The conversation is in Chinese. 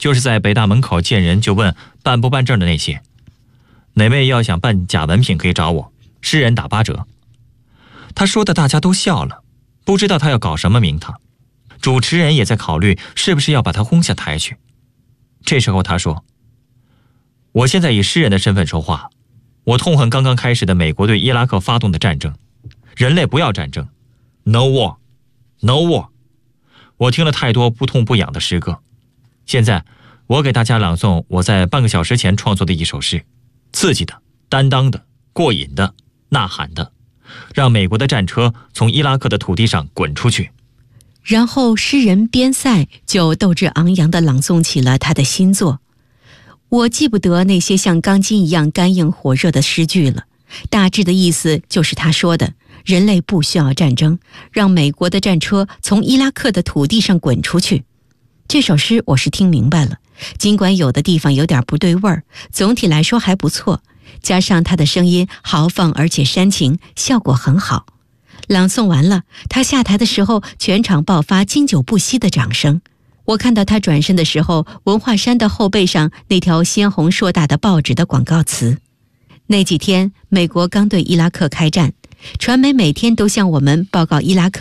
就是在北大门口见人就问办不办证的那些。哪位要想办假文凭可以找我，诗人打8折。他说的大家都笑了，不知道他要搞什么名堂。主持人也在考虑是不是要把他轰下台去。这时候他说，我现在以诗人的身份说话，我痛恨刚刚开始的美国对伊拉克发动的战争，人类不要战争， No war No war。 我听了太多不痛不痒的诗歌，现在我给大家朗诵我在半个小时前创作的一首诗，刺激的、担当的、过瘾的、呐喊的，让美国的战车从伊拉克的土地上滚出去。 然后诗人边塞就斗志昂扬地朗诵起了他的新作。我记不得那些像钢筋一样干硬火热的诗句了，大致的意思就是他说的，人类不需要战争，让美国的战车从伊拉克的土地上滚出去。这首诗我是听明白了，尽管有的地方有点不对味儿，总体来说还不错，加上他的声音豪放而且煽情，效果很好。朗诵完了，他下台的时候，全场爆发经久不息的掌声。我看到他转身的时候，文化衫的后背上那条鲜红硕大的报纸的广告词。那几天，美国刚对伊拉克开战，传媒每天都向我们报告伊拉克